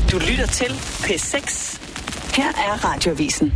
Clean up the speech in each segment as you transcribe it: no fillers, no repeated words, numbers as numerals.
Du lytter til P6. Her er Radioavisen.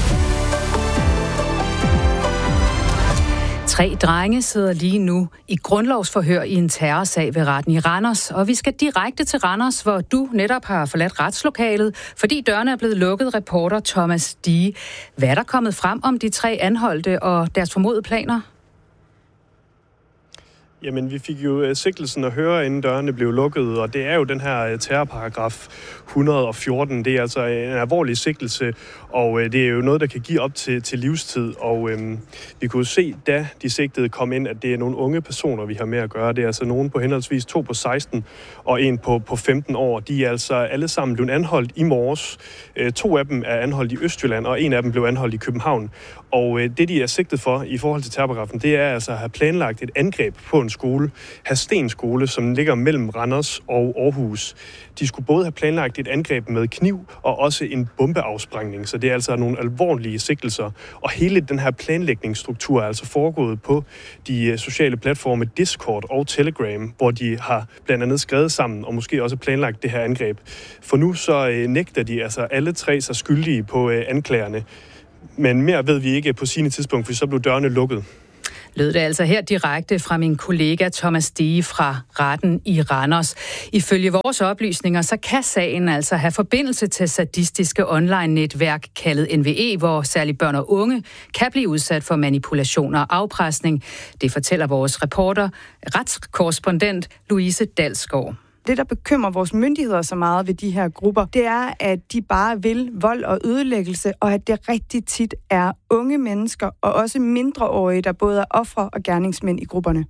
3 drenge sidder lige nu i grundlovsforhør i en terrorsag ved retten i Randers. Og vi skal direkte til Randers, hvor du netop har forladt retslokalet, fordi dørene er blevet lukket. Reporter Thomas Dige. Hvad er der kommet frem om de 3 anholdte og deres formodede planer? Jamen, vi fik jo sigtelsen at høre, inden dørene blev lukket, og det er jo den her terrorparagraf 114. Det er altså en alvorlig sigtelse, og det er jo noget, der kan give op til livstid. Og vi kunne se, da de sigtede kom ind, at det er nogle unge personer, vi har med at gøre. Det er altså nogen på henholdsvis 2 på 16 og en på 15 år. De er altså alle sammen blevet anholdt i morges. 2 af dem er anholdt i Østjylland, og en af dem blev anholdt i København. Og det, de er sigtet for i forhold til terrorparagrafen, det er altså at have planlagt et angreb på en skole, Hadsten skole, som ligger mellem Randers og Aarhus. De skulle både have planlagt et angreb med kniv og også en bombeafsprængning, så det er altså nogle alvorlige sigtelser. Og hele den her planlægningsstruktur er altså foregået på de sociale platforme Discord og Telegram, hvor de har blandt andet skrevet sammen og måske også planlagt det her angreb. For nu så nægter de altså alle 3 sig skyldige på anklagerne. Men mere ved vi ikke på sine tidspunkt, for så blev dørene lukket. Lød det altså her direkte fra min kollega Thomas Dige fra retten i Randers. Ifølge vores oplysninger, så kan sagen altså have forbindelse til sadistiske online-netværk kaldet NVE, hvor særligt børn og unge kan blive udsat for manipulation og afpresning. Det fortæller vores reporter, retskorrespondent Louise Dalsgaard. Det, der bekymrer vores myndigheder så meget ved de her grupper, det er, at de bare vil vold og ødelæggelse, og at det rigtig tit er unge mennesker og også mindreårige, der både er ofre og gerningsmænd i grupperne.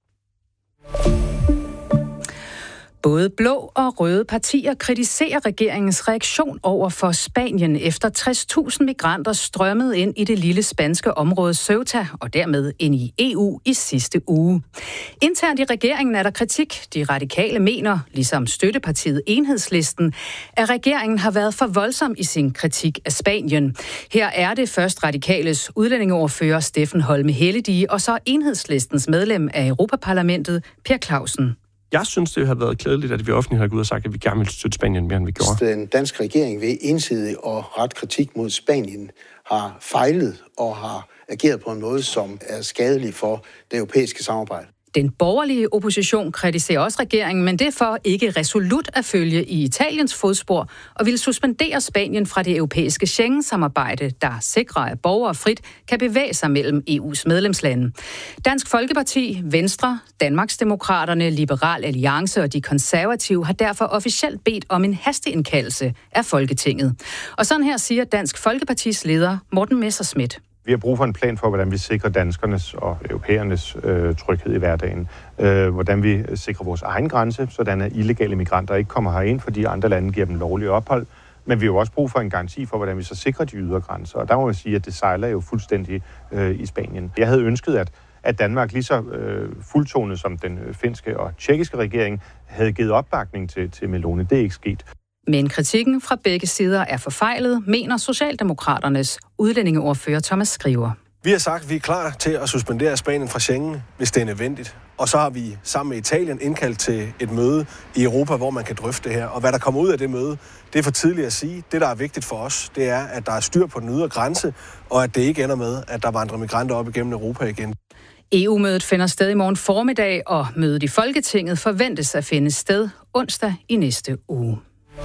Både blå og røde partier kritiserer regeringens reaktion over for Spanien efter 60.000 migranter strømmede ind i det lille spanske område Ceuta og dermed ind i EU i sidste uge. Internt i regeringen er der kritik. De radikale mener, ligesom støttepartiet Enhedslisten, at regeringen har været for voldsom i sin kritik af Spanien. Her er det først radikales udlændingeordfører Steffen Holme Helledige og så Enhedslistens medlem af Europaparlamentet Per Clausen. Jeg synes, det har været klædeligt, at vi offentligt har gået ud og sagt, at vi gerne vil støtte Spanien mere, end vi gjorde. Den danske regering ved ensidigt og ret kritik mod Spanien har fejlet og har ageret på en måde, som er skadelig for det europæiske samarbejde. Den borgerlige opposition kritiserer også regeringen, men det er for ikke resolut at følge i Italiens fodspor og vil suspendere Spanien fra det europæiske Schengen-samarbejde, der sikrer, at borgere frit kan bevæge sig mellem EU's medlemslande. Dansk Folkeparti, Venstre, Danmarksdemokraterne, Liberal Alliance og de konservative har derfor officielt bedt om en hasteindkaldelse af Folketinget. Og sådan her siger Dansk Folkepartis leder Morten Messerschmidt. Vi har brug for en plan for, hvordan vi sikrer danskernes og europæernes tryghed i hverdagen. Hvordan vi sikrer vores egen grænse, sådan at illegale migranter ikke kommer herind, fordi andre lande giver dem lovlig ophold. Men vi har jo også brug for en garanti for, hvordan vi så sikrer de ydre grænser. Og der må jeg sige, at det sejler jo fuldstændig i Spanien. Jeg havde ønsket, at Danmark lige så fuldtonet som den finske og tjekkiske regering havde givet opbakning til Meloni. Det er ikke sket. Men kritikken fra begge sider er forfejlet, mener Socialdemokraternes udlændingeordfører Thomas Skriver. Vi har sagt, at vi er klar til at suspendere Spanien fra Schengen, hvis det er nødvendigt. Og så har vi sammen med Italien indkaldt til et møde i Europa, hvor man kan drøfte det her. Og hvad der kommer ud af det møde, det er for tidligt at sige. Det, der er vigtigt for os, det er, at der er styr på den ydre grænse, og at det ikke ender med, at der vandrer migranter op igennem Europa igen. EU-mødet finder sted i morgen formiddag, og mødet i Folketinget forventes at finde sted onsdag i næste uge.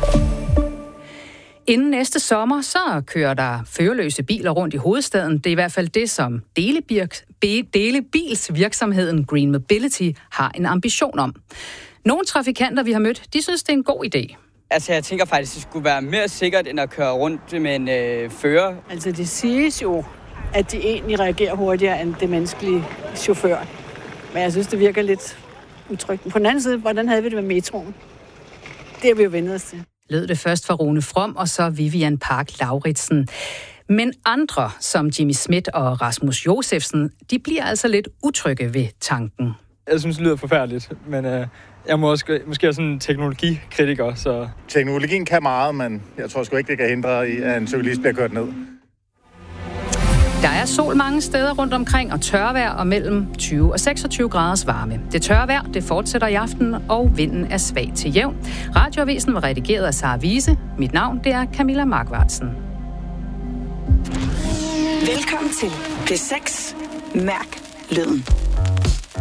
Inden næste sommer, så kører der førerløse biler rundt i hovedstaden. Det er i hvert fald det, som delebilsvirksomheden Green Mobility har en ambition om. Nogle trafikanter, vi har mødt, de synes, det er en god idé. Altså, jeg tænker faktisk, det skulle være mere sikkert, end at køre rundt med en fører. Altså, det siges jo, at de egentlig reagerer hurtigere end det menneskelige chauffør. Men jeg synes, det virker lidt utrygt. På den anden side, hvordan havde vi det med metroen? Det har vi jo vendt os til. Lød det først fra Rune From og så Vivian Park Lauritsen. Men andre, som Jimmy Schmidt og Rasmus Josefsen, de bliver altså lidt utrygge ved tanken. Jeg synes, det lyder forfærdeligt, men jeg er måske også en teknologikritiker. Så teknologien kan meget, men jeg tror sgu ikke, det kan hindre i, at en cyklist bliver kørt ned. Der er sol mange steder rundt omkring og tørvejr og mellem 20 og 26 graders varme. Det tørre vejr, det fortsætter i aften, og vinden er svag til jævn. Radioavisen var redigeret af Sara Wiese. Mit navn, det er Camilla Markvartsen. Velkommen til P6. Mærk lyden.